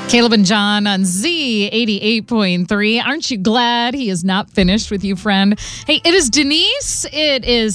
Caleb and John on Z88.3. Aren't you glad he is not finished with you, friend? Hey, it is Denise. It is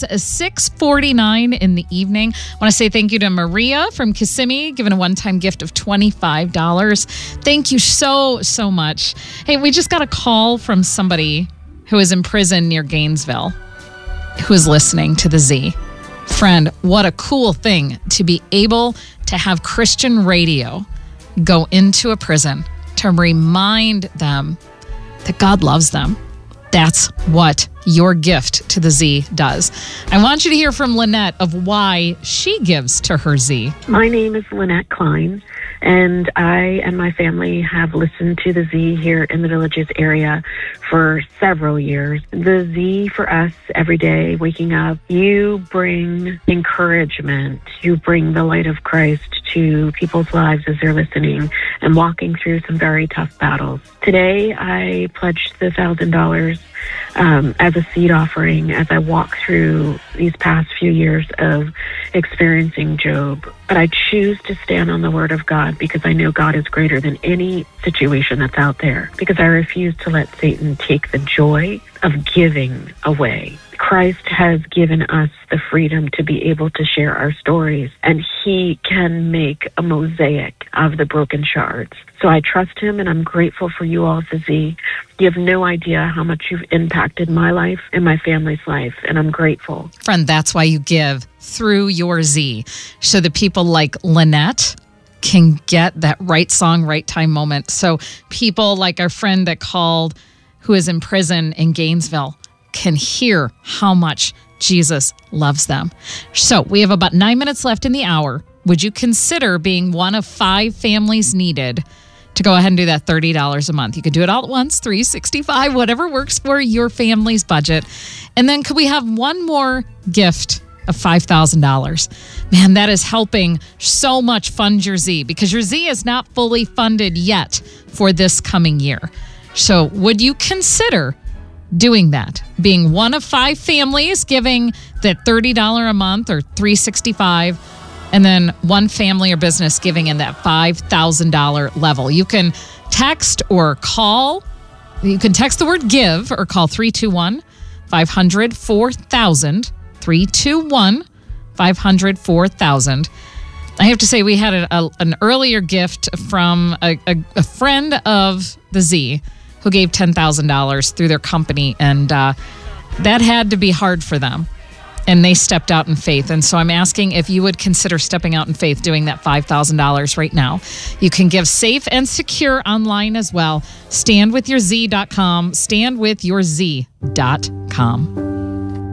6:49 in the evening. I want to say thank you to Maria from Kissimmee, giving a one-time gift of $25. Thank you so much. Hey, we just got a call from somebody who is in prison near Gainesville who is listening to the Z. Friend, what a cool thing to be able to have Christian radio go into a prison to remind them that God loves them. That's what your gift to the Z does. I want you to hear from Lynette of why she gives to her Z. My name is Lynette Klein, and I and my family have listened to the Z here in the Villages area for several years. The Z for us every day, waking up, you bring encouragement. You bring the light of Christ to people's lives as they're listening and walking through some very tough battles. Today, I pledged the $1,000 as a seed offering as I walk through these past few years of experiencing Job. But I choose to stand on the Word of God because I know God is greater than any situation that's out there, because I refuse to let Satan take the joy of giving away. Christ has given us the freedom to be able to share our stories, and He can make a mosaic of the broken shards. So I trust Him, and I'm grateful for you all, Z. You have no idea how much you've impacted my life and my family's life, and I'm grateful. Friend, that's why you give through your Z, so that people like Lynette can get that right song, right time moment. So people like our friend that called who is in prison in Gainesville can hear how much Jesus loves them. So we have about 9 minutes left in the hour. Would you consider being one of 5 families needed to go ahead and do that $30 a month? You could do it all at once, $365, whatever works for your family's budget. And then could we have one more gift of $5,000? Man, that is helping so much fund your Z, because your Z is not fully funded yet for this coming year. So would you consider doing that, being one of 5 families giving that $30 a month or $365, and then one family or business giving in that $5,000 level? You can text or call. You can text the word give or call 321-500-4000, 321-500-4000. I have to say, we had an earlier gift from a friend of the Z who gave $10,000 through their company, and that had to be hard for them. And they stepped out in faith. And so I'm asking if you would consider stepping out in faith, doing that $5,000 right now. You can give safe and secure online as well. StandWithYourZ.com, StandWithYourZ.com.